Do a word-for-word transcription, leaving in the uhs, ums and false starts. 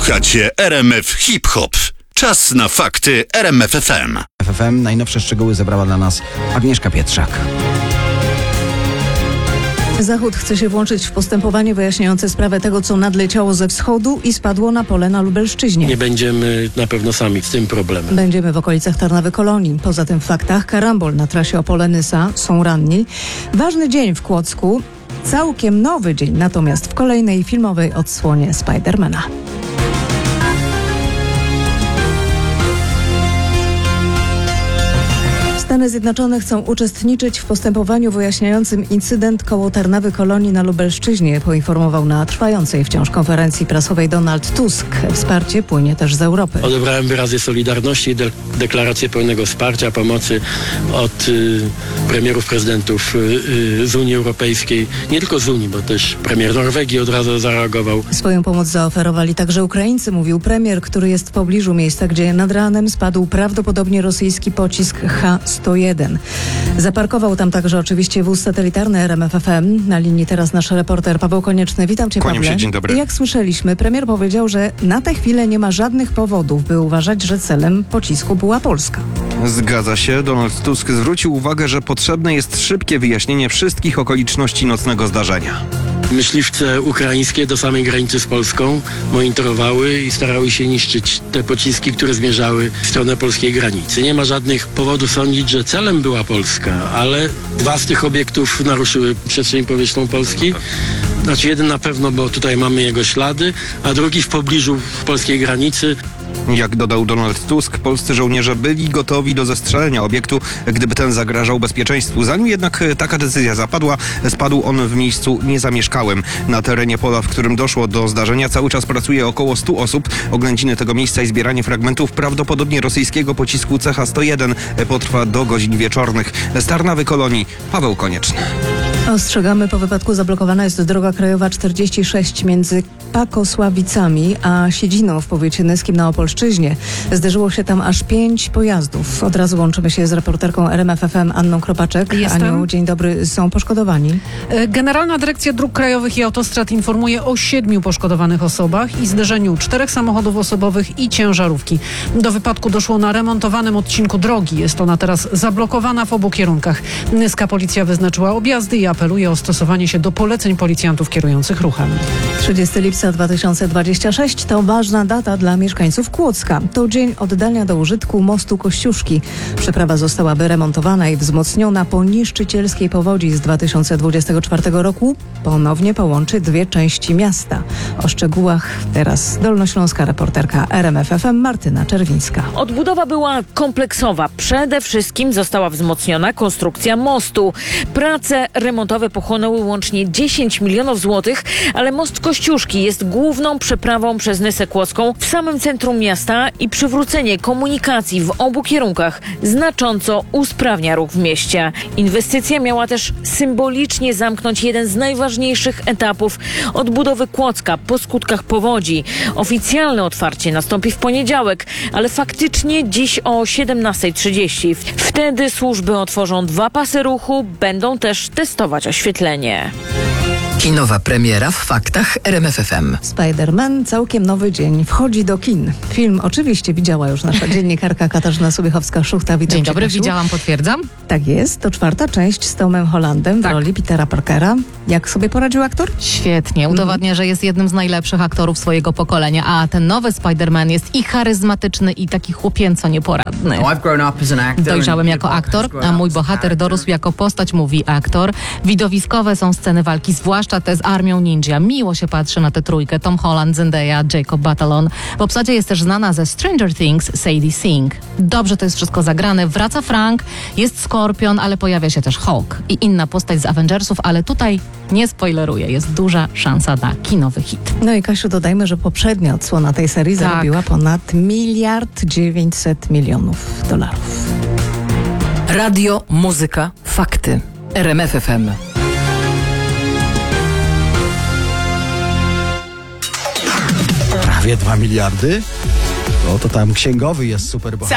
Słuchacie R M F Hip Hop. Czas na fakty R M F F M. F F M najnowsze szczegóły zebrała dla nas Agnieszka Pietrzak. Zachód chce się włączyć w postępowanie wyjaśniające sprawę tego, co nadleciało ze wschodu i spadło na pole na Lubelszczyźnie. Nie będziemy na pewno sami z tym problemem. Będziemy w okolicach Tarnawy-Kolonii. Poza tym w faktach karambol na trasie Opole-Nysa, są ranni. Ważny dzień w Kłodzku, całkiem nowy dzień natomiast w kolejnej filmowej odsłonie Spidermana. Stany Zjednoczone chcą uczestniczyć w postępowaniu wyjaśniającym incydent koło Tarnawy-Kolonii na Lubelszczyźnie, poinformował na trwającej wciąż konferencji prasowej Donald Tusk. Wsparcie płynie też z Europy. Odebrałem wyrazy solidarności i de- deklarację pełnego wsparcia, pomocy od y, premierów, prezydentów y, y, z Unii Europejskiej. Nie tylko z Unii, bo też premier Norwegii od razu zareagował. Swoją pomoc zaoferowali także Ukraińcy, mówił premier, który jest w pobliżu miejsca, gdzie nad ranem spadł prawdopodobnie rosyjski pocisk H sto jeden. Zaparkował tam także oczywiście wóz satelitarny R M F F M. Na linii teraz nasz reporter Paweł Konieczny. Witam Cię, Kłaniam Pawle. się, dzień dobry. I jak słyszeliśmy, premier powiedział, że na tę chwilę nie ma żadnych powodów, by uważać, że celem pocisku była Polska. Zgadza się. Donald Tusk zwrócił uwagę, że potrzebne jest szybkie wyjaśnienie wszystkich okoliczności nocnego zdarzenia. Myśliwce ukraińskie do samej granicy z Polską monitorowały i starały się niszczyć te pociski, które zmierzały w stronę polskiej granicy. Nie ma żadnych powodów sądzić, że celem była Polska, ale dwa z tych obiektów naruszyły przestrzeń powietrzną Polski. Znaczy jeden na pewno, bo tutaj mamy jego ślady, a drugi w pobliżu polskiej granicy. Jak dodał Donald Tusk, polscy żołnierze byli gotowi do zestrzelenia obiektu, gdyby ten zagrażał bezpieczeństwu. Zanim jednak taka decyzja zapadła, spadł on w miejscu niezamieszkałym. Na terenie pola, w którym doszło do zdarzenia, cały czas pracuje około stu osób. Oględziny tego miejsca i zbieranie fragmentów prawdopodobnie rosyjskiego pocisku C H sto jeden potrwa do godzin wieczornych. Z Tarnawy-Kolonii Paweł Konieczny. Ostrzegamy, po wypadku zablokowana jest droga krajowa czterdzieści sześć między Pakosławicami a Siedziną w powiecie nyskim na Opolszczyźnie. Zderzyło się tam aż pięć pojazdów. Od razu łączymy się z reporterką R M F F M Anną Kropaczek. Jestem. Aniu, dzień dobry. Są poszkodowani? Generalna Dyrekcja Dróg Krajowych i Autostrad informuje o siedmiu poszkodowanych osobach i zderzeniu czterech samochodów osobowych i ciężarówki. Do wypadku doszło na remontowanym odcinku drogi. Jest ona teraz zablokowana w obu kierunkach. Nyska policja wyznaczyła objazdy i apeluje o stosowanie się do poleceń policjantów kierujących ruchem. trzydziestego lipca dwa tysiące dwudziestego szóstego to ważna data dla mieszkańców Kłodzka. To dzień oddania do użytku mostu Kościuszki. Przeprawa została wyremontowana i wzmocniona po niszczycielskiej powodzi z dwa tysiące dwudziestego czwartego roku. Ponownie połączy dwie części miasta. O szczegółach teraz dolnośląska reporterka R M F F M Martyna Czerwińska. Odbudowa była kompleksowa. Przede wszystkim została wzmocniona konstrukcja mostu. Prace remontowe pochłonęły łącznie dziesięć milionów złotych, ale most Kościuszki jest główną przeprawą przez Nysę Kłodzką w samym centrum miasta i przywrócenie komunikacji w obu kierunkach znacząco usprawnia ruch w mieście. Inwestycja miała też symbolicznie zamknąć jeden z najważniejszych etapów odbudowy Kłodzka po skutkach powodzi. Oficjalne otwarcie nastąpi w poniedziałek, ale faktycznie dziś o siedemnasta trzydzieści. Wtedy służby otworzą dwa pasy ruchu, będą też testować oświetlenie. Kinowa premiera w faktach R M F F M. Spiderman, całkiem nowy dzień, wchodzi do kin. Film oczywiście widziała już nasza dziennikarka Katarzyna Subiechowska-Szuchta. Witam Dzień cię, dobry, Kasiu. widziałam, potwierdzam. Tak jest, to czwarta część z Tomem Hollandem w Tak. roli Petera Parkera. Jak sobie poradził aktor? Świetnie, udowadnia, że jest jednym z najlepszych aktorów swojego pokolenia, a ten nowy Spider-Man jest i charyzmatyczny, i taki chłopięco nieporadny. Dojrzałem jako aktor, a mój bohater dorósł jako postać, mówi aktor. Widowiskowe są sceny walki, zwłaszcza te z armią ninja. Miło się patrzy na tę trójkę. Tom Holland, Zendaya, Jacob Batalon. W obsadzie jest też znana ze Stranger Things Sadie Sink. Dobrze to jest wszystko zagrane. Wraca Frank, jest Skorpion, ale pojawia się też Hulk i inna postać z Avengersów, ale tutaj nie spoileruję. Jest duża szansa na kinowy hit. No i Kasiu, dodajmy, że poprzednia odsłona tej serii Tak. zarobiła ponad miliard dziewięćset milionów dolarów. Radio, muzyka, fakty. R M F F M. Prawie dwa miliardy? No to tam księgowy jest super bohater.